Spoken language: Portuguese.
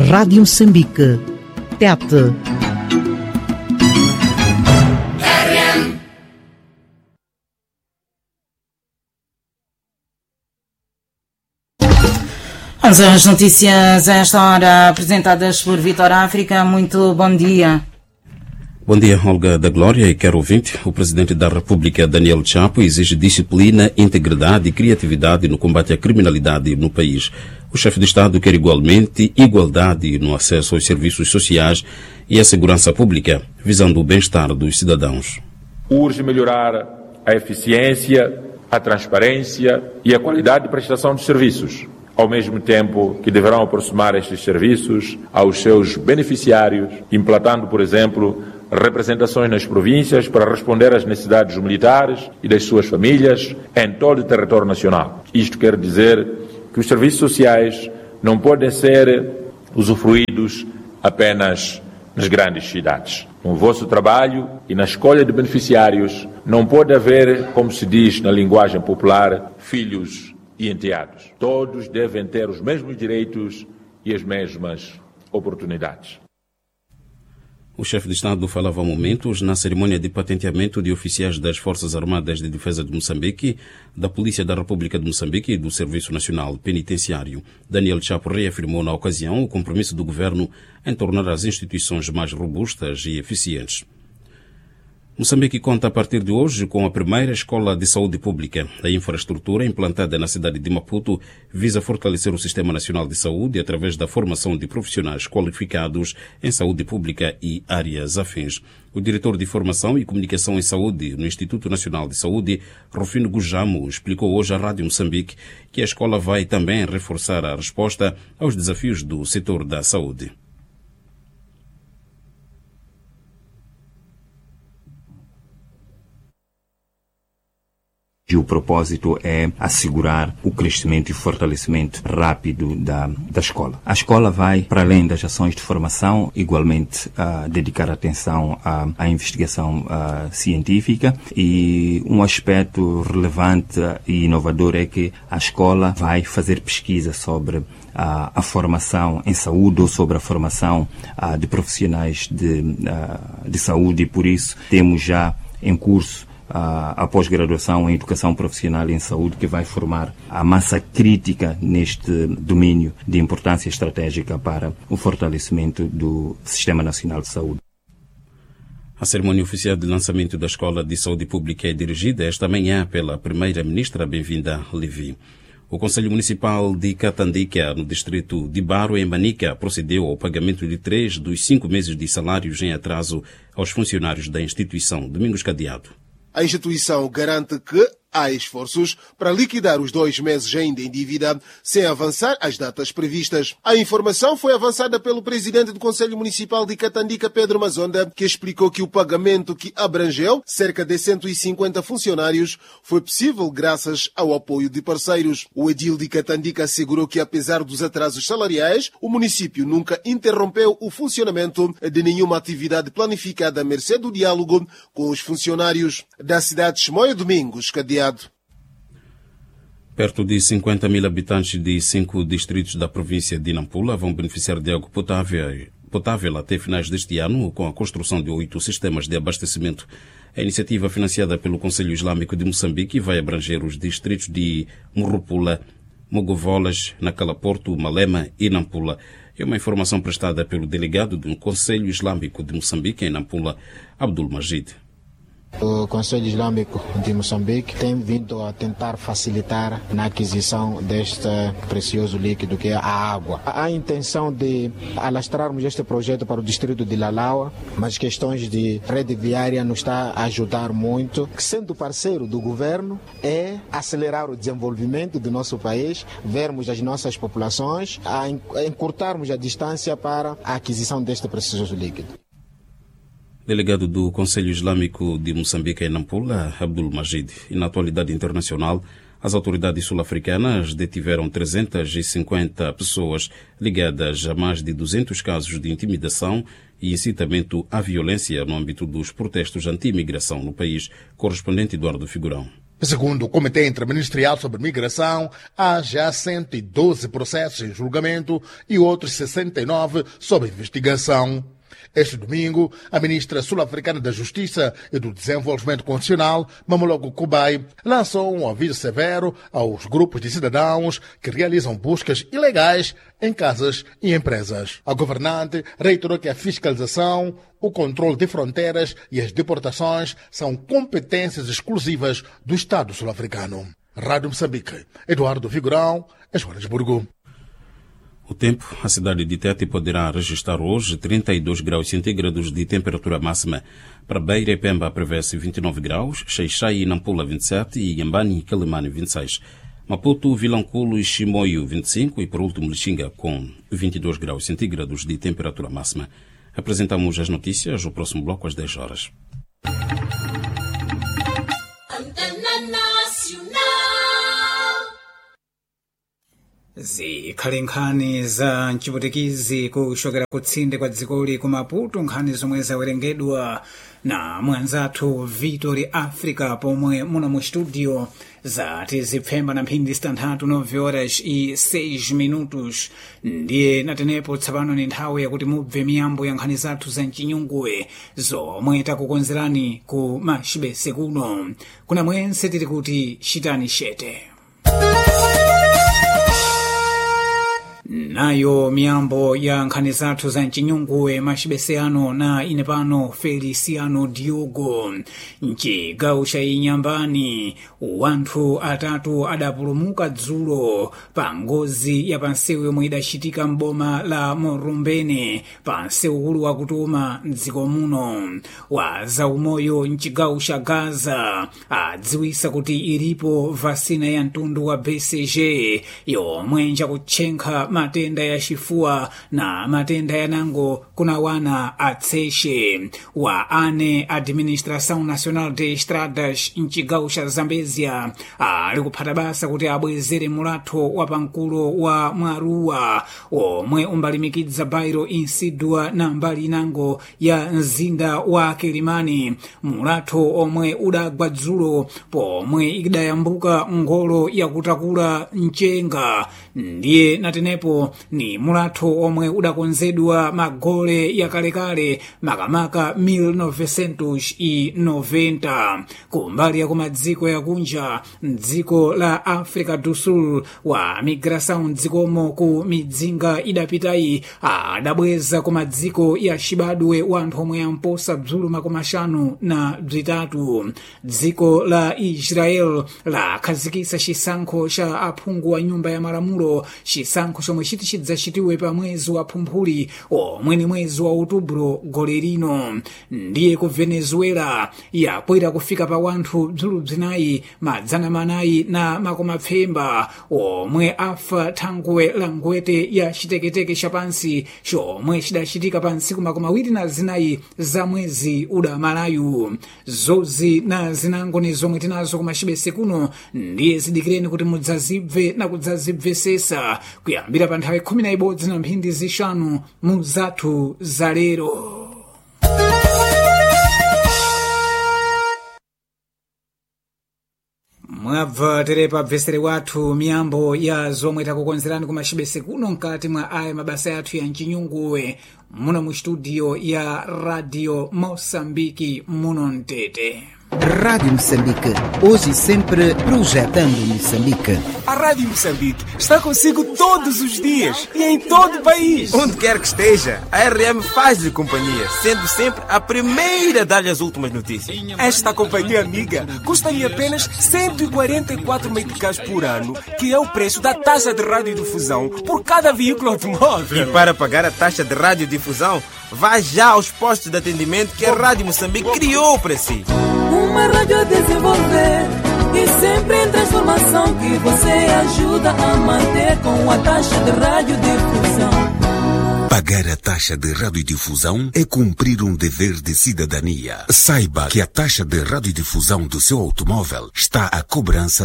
Rádio Moçambique. TET. Vamos às notícias a esta hora, apresentadas por Vitor África. Muito bom dia. Bom dia, Olga da Glória e caro ouvinte. O Presidente da República, Daniel Chapo, exige disciplina, integridade e criatividade no combate à criminalidade no país. O chefe de Estado quer igualmente igualdade no acesso aos serviços sociais e à segurança pública, visando o bem-estar dos cidadãos. Urge melhorar a eficiência, a transparência e a qualidade de prestação de serviços, ao mesmo tempo que deverão aproximar estes serviços aos seus beneficiários, implantando, por exemplo, representações nas províncias para responder às necessidades dos militares e das suas famílias em todo o território nacional. Isto quer dizer que os serviços sociais não podem ser usufruídos apenas nas grandes cidades. No vosso trabalho e na escolha de beneficiários não pode haver, como se diz na linguagem popular, filhos e enteados. Todos devem ter os mesmos direitos e as mesmas oportunidades. O chefe de Estado falava há momentos na cerimônia de patenteamento de oficiais das Forças Armadas de Defesa de Moçambique, da Polícia da República de Moçambique e do Serviço Nacional Penitenciário. Daniel Chapo reafirmou na ocasião o compromisso do governo em tornar as instituições mais robustas e eficientes. Moçambique conta a partir de hoje com a primeira escola de saúde pública. A infraestrutura implantada na cidade de Maputo visa fortalecer o Sistema Nacional de Saúde através da formação de profissionais qualificados em saúde pública e áreas afins. O diretor de Formação e Comunicação em Saúde no Instituto Nacional de Saúde, Rufino Gujamo, explicou hoje à Rádio Moçambique que a escola vai também reforçar a resposta aos desafios do setor da saúde. E o propósito é assegurar o crescimento e fortalecimento rápido da escola. A escola vai, para além das ações de formação, igualmente dedicar atenção à investigação científica, e um aspecto relevante e inovador é que a escola vai fazer pesquisa sobre a formação em saúde ou sobre a formação de profissionais de saúde, e por isso temos já em curso a pós-graduação em Educação Profissional em Saúde, que vai formar a massa crítica neste domínio de importância estratégica para o fortalecimento do Sistema Nacional de Saúde. A cerimônia oficial de lançamento da Escola de Saúde Pública é dirigida esta manhã pela Primeira-Ministra Bem-vinda Levi. O Conselho Municipal de Catandica, no distrito de Baro, em Manica, procedeu ao pagamento de 3 dos 5 meses de salários em atraso aos funcionários da instituição. Domingos Cadeado. A instituição garante que há esforços para liquidar os 2 meses ainda em dívida, sem avançar as datas previstas. A informação foi avançada pelo presidente do Conselho Municipal de Catandica, Pedro Mazonda, que explicou que o pagamento, que abrangeu cerca de 150 funcionários, foi possível graças ao apoio de parceiros. O edil de Catandica assegurou que, apesar dos atrasos salariais, o município nunca interrompeu o funcionamento de nenhuma atividade planificada à mercê do diálogo com os funcionários. Da cidade de Chimoio, Domingos Cadeado. Perto de 50 mil habitantes de 5 distritos da província de Nampula vão beneficiar de água potável até finais deste ano, com a construção de 8 sistemas de abastecimento. A iniciativa, financiada pelo Conselho Islâmico de Moçambique, vai abranger os distritos de Murrupula, Mogovolas, Nacalaporto, Malema e Nampula. É uma informação prestada pelo delegado do Conselho Islâmico de Moçambique em Nampula, Abdul Majid. O Conselho Islâmico de Moçambique tem vindo a tentar facilitar na aquisição deste precioso líquido que é a água. Há a intenção de alastrarmos este projeto para o distrito de Lalaua, mas questões de rede viária nos está a ajudar muito. Sendo parceiro do governo, é acelerar o desenvolvimento do nosso país, vermos as nossas populações, a encurtarmos a distância para a aquisição deste precioso líquido. Delegado do Conselho Islâmico de Moçambique em Nampula, Abdul Majid. E na atualidade internacional, as autoridades sul-africanas detiveram 350 pessoas ligadas a mais de 200 casos de intimidação e incitamento à violência no âmbito dos protestos anti-imigração no país. Correspondente Eduardo Figurão. Segundo o Comitê Interministerial sobre Migração, há já 112 processos em julgamento e outros 69 sob investigação. Este domingo, a ministra sul-africana da Justiça e do Desenvolvimento Constitucional, Mamologo Kubai, lançou um aviso severo aos grupos de cidadãos que realizam buscas ilegais em casas e empresas. A governante reiterou que a fiscalização, o controle de fronteiras e as deportações são competências exclusivas do Estado sul-africano. Rádio Moçambique, Eduardo Figurão, em Joanesburgo. O tempo, a cidade de Tete poderá registrar hoje 32 graus centígrados de temperatura máxima. Para Beira e Pemba prevê-se 29 graus, Xai-Xai e Nampula 27 e Inhambane e Quelimane 26. Maputo, Vilanculo e Chimoio 25 e por último Lixinga com 22 graus centígrados de temperatura máxima. Apresentamos as notícias, o próximo bloco às 10 horas. zikhale nkhani za mchiputikizi kuchokera kutsinde kwa dzikoli ku Maputo, nkhani zomwe zawerengedwa na mwanzathu Vitor Africa pomwe muno mu studio zati zipfemba na mphindi zitanthatu 9 horas e 6 minutos. Ndiye natenepo tsapano ni nthawi yakuti mubve miyambo ya nkhani zathu za mchinyunguwe zomwe takukonzerani ku Machibese kuno. Kuna mwense tiri kuti chitani shete. Nayo miyambo ya nkhani zathu za mchinyunguwe Machibese ano na ine pano Feliciano Diogo. Mchigawo cha Inhambane wanthu atatu adapulumuka dzulo pa ngozi ya pansewu yomwe idachitika m'boma la Morumbene pansewu ukulu wakutuma mdziko muno. Wa zaumoyo mchigawo cha Gaza adziwisa kuti ilipo vasina ya mtundu wa BCG yomwe njakutchenkha matenda ya chifuwa na matenda ya nango kuna wana atseshe. Wa ane Administração Nacional de Estradas mchigawo cha Zambezia ali kuphata basa kuti abwezere mulatho wa pamkulo wa Mwaruwa omwe umbalimikidza bairo insidwa na mbali inango ya mzinda wa Quelimane. Mulatho omwe udagwa dzulo pomwe idayambuka ngolo yakutakula mchenga. Ndiye natenepo ni mulatho omwe udakonzedwa magole ya kalekale makamaka 1990 kumbali ya kumadziko ya kunja mdziko la Africa do Sul. Wa migração mdzikomo ku midzinga idapitayi adabweza kumadziko ya Xibadwe wanthu omwe amposa bzulu makumi asanu na bzitatu. Dziko la Israel lakhazikisa chisankho cha aphungu wa nyumba ya malamulo, chisankho chomwe chitichidzachitiwe pa mwezi wa Phumphuli omwe ni mwezi wa Outubro gole lino. Ndiye ku Venezuela yakwera kufika pa wanthu bzulu bzinayi madzana manayi na makumi apfemba omwe afa thangwe la ngwete ya chiteketeke cha pansi chomwe chidachitika pa ntsiku makumi awiri na zinayi za mwezi udamalayu. Zozi na zinango ni zomwe tinazo ku Machibese kuno. Ndiye zidikireni kuti mudzazibve na kudzazibvesesa kuyambira pa nthawi 11 na mphindi zishanu mu zathu za lero. Mwabva terepa bvesere wathu miyambo ya zomwe takukonzerani ku Machibese kuno mkati mwa aya mabasa yathu ya mchinyunguwe muno mu studio ya Radio Moçambique muno Mtete. Rádio Moçambique, hoje e sempre projetando Moçambique. A Rádio Moçambique está consigo todos os dias e em todo o país. Onde quer que esteja, a RM faz-lhe companhia, sendo sempre a primeira a dar-lhe as últimas notícias. Esta companhia amiga custa-lhe apenas 144 meticais por ano, que é o preço da taxa de radiodifusão por cada veículo automóvel. E para pagar a taxa de radiodifusão, vá já aos postos de atendimento que a Rádio Moçambique criou para si. Uma rádio a desenvolver e sempre em transformação que você ajuda a manter com a taxa de radiodifusão. Pagar a taxa de radiodifusão é cumprir um dever de cidadania. Saiba que a taxa de radiodifusão do seu automóvel está à cobrança